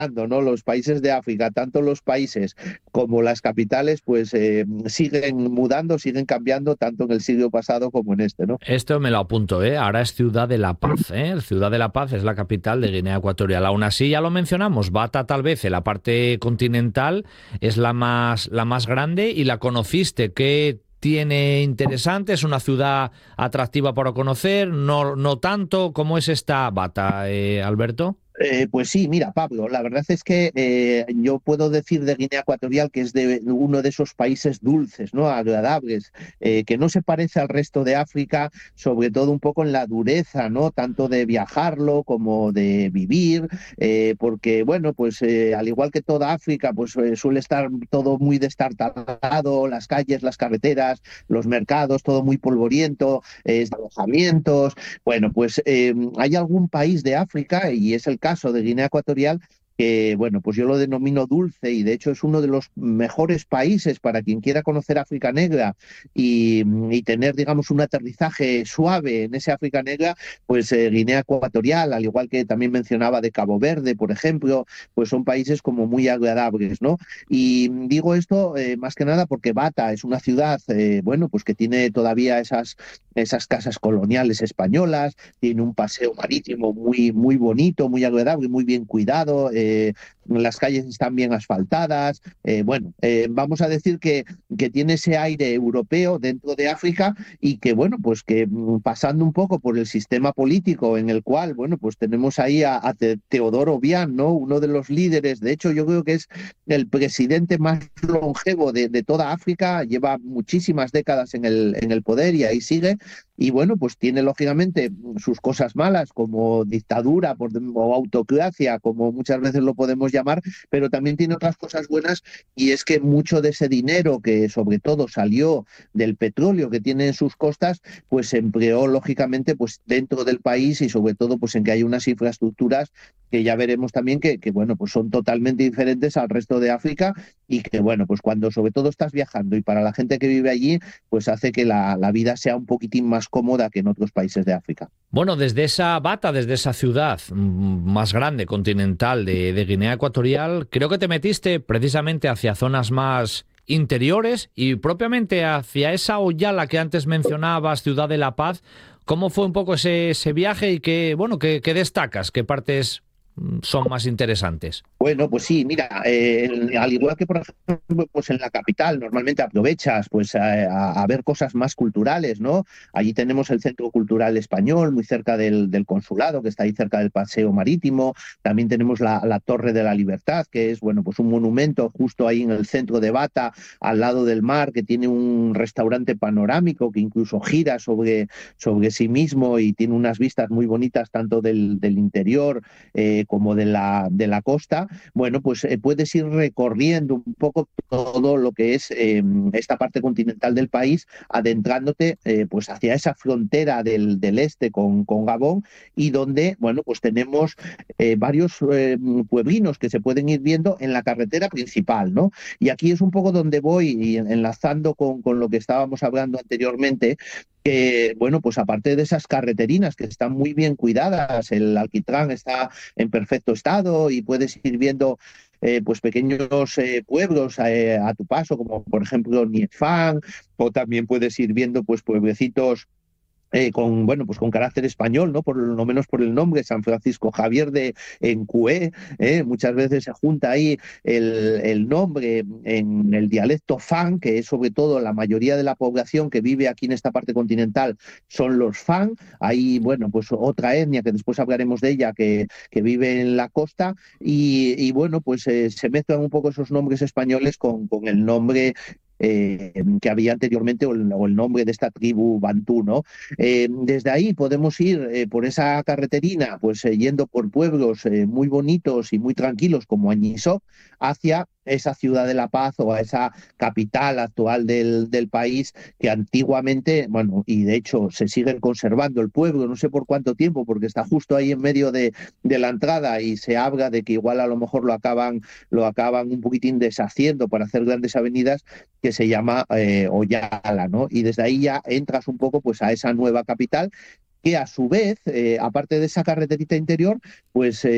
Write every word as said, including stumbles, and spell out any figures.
¿no? Los países de África, tanto los países como las capitales, pues eh, siguen mudando, siguen cambiando, tanto en el siglo pasado como en este, ¿no? Esto me lo apunto, ¿eh? Ahora es Ciudad de la Paz, ¿eh? Ciudad de la Paz es la capital de Guinea Ecuatorial. Aún así, ya lo mencionamos, Bata tal vez en la parte continental es la más, la más grande y la conociste. ¿Qué tiene interesante? ¿Es una ciudad atractiva para conocer? No, no tanto. ¿Cómo es esta Bata, eh, Alberto? Eh, pues sí, mira, Pablo, la verdad es que eh, yo puedo decir de Guinea Ecuatorial que es de uno de esos países dulces, ¿no? Agradables, eh, que no se parece al resto de África, sobre todo un poco en la dureza, ¿no? Tanto de viajarlo como de vivir, eh, porque, bueno, pues eh, al igual que toda África, pues eh, suele estar todo muy destartalado, las calles, las carreteras, los mercados, todo muy polvoriento, eh, alojamientos. Bueno, pues eh, hay algún país de África, y es el caso de Guinea Ecuatorial, que, bueno, pues yo lo denomino dulce y de hecho es uno de los mejores países para quien quiera conocer África Negra y, y tener, digamos, un aterrizaje suave en ese África Negra, pues eh, Guinea Ecuatorial, al igual que también mencionaba de Cabo Verde, por ejemplo, pues son países como muy agradables, ¿no? Y digo esto eh, más que nada porque Bata es una ciudad, eh, bueno, pues que tiene todavía esas, esas casas coloniales españolas, tiene un paseo marítimo muy, muy bonito, muy agradable, muy bien cuidado, eh, las calles están bien asfaltadas, eh, bueno, eh, vamos a decir que, que tiene ese aire europeo dentro de África y que, bueno, pues que mm, pasando un poco por el sistema político en el cual, bueno, pues tenemos ahí a, a Te- Teodoro Obiang, ¿no? Uno de los líderes, de hecho yo creo que es el presidente más longevo de, de toda África, lleva muchísimas décadas en el, en el poder y ahí sigue. Y bueno, pues tiene lógicamente sus cosas malas como dictadura por, o autocracia, como muchas veces lo podemos llamar, pero también tiene otras cosas buenas y es que mucho de ese dinero que sobre todo salió del petróleo que tiene en sus costas, pues se empleó lógicamente pues dentro del país y sobre todo pues en que hay unas infraestructuras que ya veremos también que, que bueno, pues son totalmente diferentes al resto de África y que bueno, pues cuando sobre todo estás viajando y para la gente que vive allí, pues hace que la, la vida sea un poquitín más cómoda que en otros países de África. Bueno, desde esa Bata, desde esa ciudad mm, más grande, continental de, de Guinea Ecuatorial, creo que te metiste precisamente hacia zonas más interiores y propiamente hacia esa Oyala que antes mencionabas, Ciudad de la Paz. ¿Cómo fue un poco ese, ese viaje y qué, bueno, qué, qué destacas? ¿Qué partes mm, son más interesantes? Bueno, pues sí, mira, eh, el- al igual que por ejemplo, pues en la capital normalmente aprovechas pues a, a- a ver cosas más culturales, ¿no? Allí tenemos el Centro Cultural Español, muy cerca del, del consulado, que está ahí cerca del Paseo Marítimo. También tenemos la, la Torre de la Libertad, que es, bueno, pues un monumento justo ahí en el centro de Bata, al lado del mar, que tiene un restaurante panorámico que incluso gira sobre, sobre sí mismo y tiene unas vistas muy bonitas tanto del, del interior eh, como de la, de la costa. Bueno, pues eh, puedes ir recorriendo un poco todo lo que es eh, esta parte continental del país, adentrándote eh, pues hacia esa frontera del, del este con, con, Gabón y donde, bueno, pues tenemos eh, varios eh, pueblinos que se pueden ir viendo en la carretera principal, ¿no? Y aquí es un poco donde voy y enlazando con, con lo que estábamos hablando anteriormente, que, bueno, pues aparte de esas carreterinas que están muy bien cuidadas, el alquitrán está en perfecto estado y puedes ir viendo eh, pues pequeños eh, pueblos eh, a tu paso, como por ejemplo Niefán, o también puedes ir viendo pues pueblecitos eh, con, bueno, pues con carácter español, ¿no? Por lo menos por el nombre, San Francisco Javier de Encué, ¿eh? Muchas veces se junta ahí el, el, nombre en el dialecto fan, que es sobre todo la mayoría de la población que vive aquí en esta parte continental son los fan. Hay, bueno, pues otra etnia que después hablaremos de ella que, que vive en la costa y, y bueno, pues eh, se mezclan un poco esos nombres españoles con, con el nombre eh, que había anteriormente o el, o el, nombre de esta tribu bantú, ¿no? Eh, desde ahí podemos ir eh, por esa carreterina, pues eh, yendo por pueblos eh, muy bonitos y muy tranquilos como Añisó, hacia esa ciudad de La Paz o a esa capital actual del, del país que antiguamente, bueno, y de hecho se sigue conservando el pueblo, no sé por cuánto tiempo, porque está justo ahí en medio de, de la entrada y se habla de que igual a lo mejor lo acaban, lo acaban un poquitín deshaciendo para hacer grandes avenidas, que se llama eh, Oyala, ¿no? Y desde ahí ya entras un poco pues a esa nueva capital que a su vez, eh, aparte de esa carreterita interior, pues eh,